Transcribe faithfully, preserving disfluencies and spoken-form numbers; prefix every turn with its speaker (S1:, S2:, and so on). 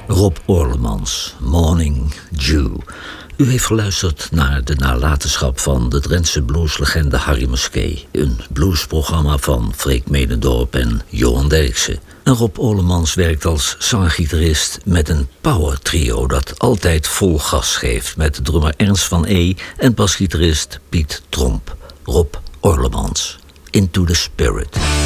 S1: Rob Orlemans, Morning Dew. U heeft geluisterd naar de nalatenschap van de Drentse blueslegende Harry Muskee. Een bluesprogramma van Freek Medendorp en Johan Derksen. En Rob Orlemans werkt als zanger-gitarist met een power trio dat altijd vol gas geeft. Met drummer Ernst van E en basgitarist Piet Tromp. Rob Orlemans. Into the Spirit.